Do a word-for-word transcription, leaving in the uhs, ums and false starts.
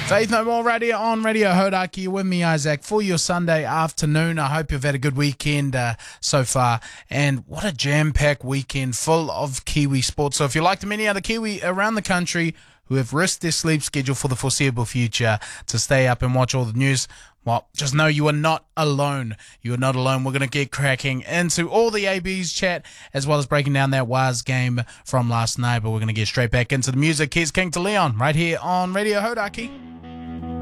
Faith No More Radio on Radio Hodaki. You're with me, Isaac, for your Sunday afternoon. I hope you've had a good weekend uh, so far. And what a jam-packed weekend full of Kiwi sports. So if you're like many other Kiwi around the country who have risked their sleep schedule for the foreseeable future to stay up and watch all the news, well, just know you are not alone. You are not alone. We're going to get cracking into all the A B's chat as well as breaking down that W A S game from last night. But we're going to get straight back into the music. Here's King to Leon right here on Radio Hodaki.